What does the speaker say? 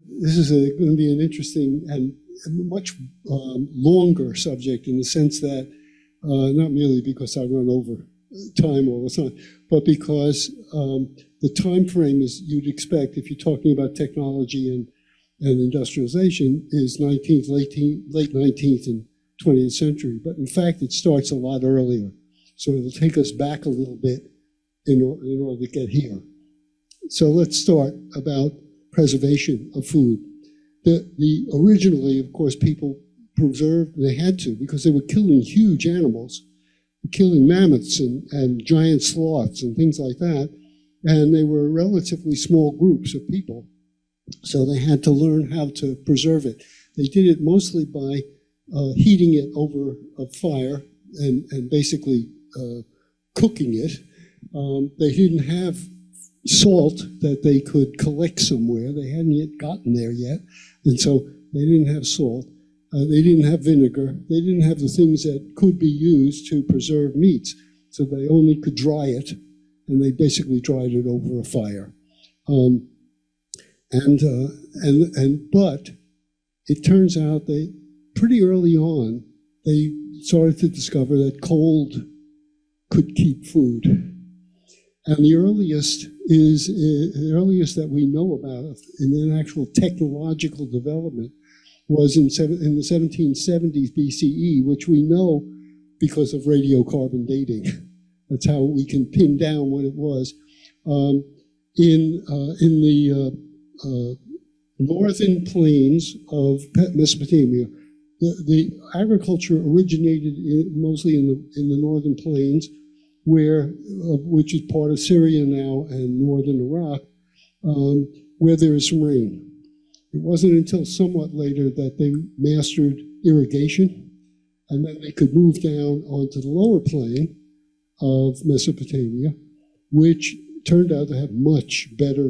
this is going to be an interesting and much longer subject in the sense that, not merely because I run over time all the time, but because the time frame is you'd expect if you're talking about technology and industrialization is late 19th and 20th century. But in fact, it starts a lot earlier. So it'll take us back a little bit in order to get here. So let's start about preservation of food. Originally, of course, people preserved, they had to, because they were killing huge animals, killing mammoths and giant sloths and things like that. And they were relatively small groups of people. So they had to learn how to preserve it. They did it mostly by heating it over a fire and basically cooking it. They didn't have salt that they could collect somewhere. They hadn't yet gotten there yet. And so they didn't have salt. They didn't have vinegar. They didn't have the things that could be used to preserve meats. So they only could dry it, and they basically dried it over a fire. But it turns out they pretty early on they started to discover that cold could keep food, and the earliest that we know about in an actual technological development was in the 1770s BCE, which we know because of radiocarbon dating. That's how we can pin down what it was. In the northern plains of Mesopotamia, the agriculture originated mostly in the northern plains, which is part of Syria now and northern Iraq, where there is some rain. It wasn't until somewhat later that they mastered irrigation, and then they could move down onto the lower plain of Mesopotamia, which turned out to have much better